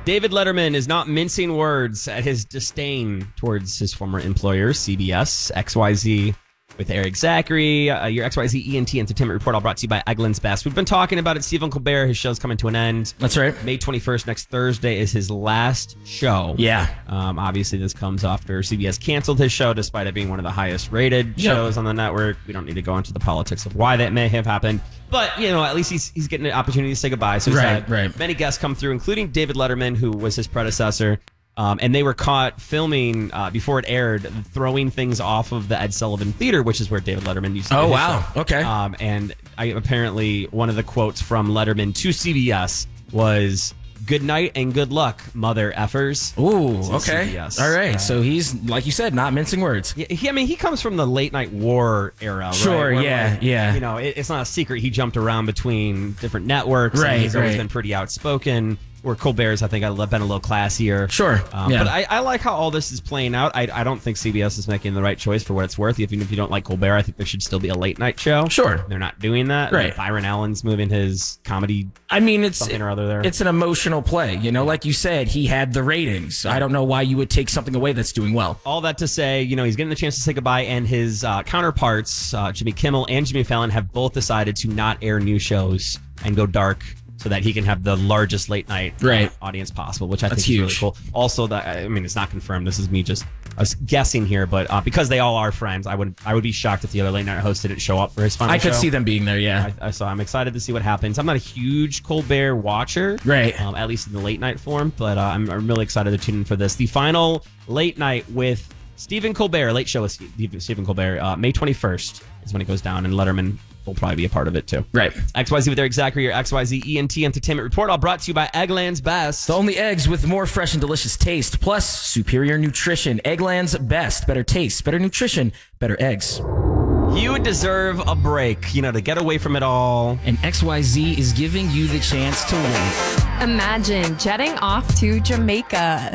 David Letterman is not mincing words at his disdain towards his former employer, CBS. XYZ with Eric Zachary. Your XYZ ENT Entertainment Report, all brought to you by Eggland's Best. We've been talking about it. Stephen Colbert, his show's coming to an end. That's right. May 21st, next Thursday, is his last show. Yeah. Obviously, this comes after CBS canceled his show, despite it being one of the highest rated shows on the network. We don't need to go into the politics of why that may have happened. But, at least he's getting an opportunity to say goodbye. So he's had many guests come through, including David Letterman, who was his predecessor. And they were caught filming before it aired, throwing things off of the Ed Sullivan Theater, which is where David Letterman used to be. Oh, wow. Show. Okay. And apparently one of the quotes from Letterman to CBS was, "Good night and good luck, mother effers." Ooh, okay. CBS. All right. So he's, like you said, not mincing words. Yeah, he comes from the late night war era, Sure, right? yeah. It's not a secret he jumped around between different networks. Right, and he's always been pretty outspoken. Where Colbert's, I think, been a little classier. Sure. But I like how all this is playing out. I don't think CBS is making the right choice for what it's worth. Even if you don't like Colbert, I think there should still be a late night show. Sure. They're not doing that. Right. Byron Allen's moving his comedy. It's something or other there. It's an emotional play. Like you said, he had the ratings. I don't know why you would take something away that's doing well. All that to say, he's getting the chance to say goodbye, and his counterparts, Jimmy Kimmel and Jimmy Fallon, have both decided to not air new shows and go dark, so that he can have the largest late night audience possible, which I think is really cool. Also, it's not confirmed. This is me just guessing here, but because they all are friends, I would be shocked if the other late night host didn't show up for his final show. I could see them being there, yeah. So I'm excited to see what happens. I'm not a huge Colbert watcher, right? At least in the late night form, but I'm really excited to tune in for this. The final late night with Stephen Colbert, late show with Stephen Colbert, May 21st is when it goes down, and Letterman will probably be a part of it too. Right. XYZ with Eric Zachary, your XYZ ENT Entertainment Report, all brought to you by Eggland's Best. The only eggs with more fresh and delicious taste, plus superior nutrition. Eggland's Best. Better taste, better nutrition, better eggs. You deserve a break, to get away from it all. And XYZ is giving you the chance to win. Imagine jetting off to Jamaica.